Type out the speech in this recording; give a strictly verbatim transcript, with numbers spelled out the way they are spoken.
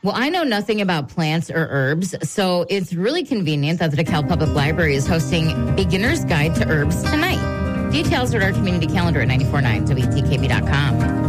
Well, I know nothing about plants or herbs, so it's really convenient that the DeKalb Public Library is hosting Beginner's Guide to Herbs tonight. Details are at our community calendar at nine four nine W T K B dot com.